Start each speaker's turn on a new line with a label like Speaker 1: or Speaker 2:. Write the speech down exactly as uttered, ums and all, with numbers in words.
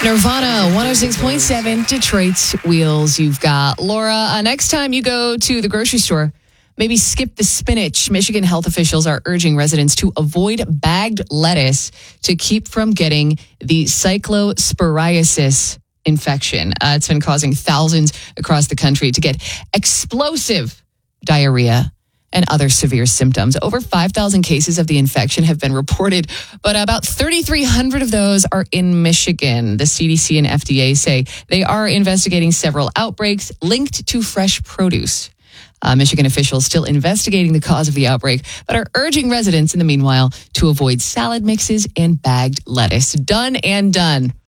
Speaker 1: Nirvana, one oh six point seven, Detroit's Wheels. You've got Laura. Uh, next time you go to the grocery store, maybe skip the spinach. Michigan health officials are urging residents to avoid bagged lettuce to keep from getting the cyclosporiasis infection. Uh, it's been causing thousands across the country to get explosive diarrhea and other severe symptoms. Over five thousand cases of the infection have been reported, but about thirty-three hundred of those are in Michigan. The C D C and F D A say they are investigating several outbreaks linked to fresh produce. Uh, Michigan officials still investigating the cause of the outbreak, but are urging residents in the meanwhile to avoid salad mixes and bagged lettuce. Done and done.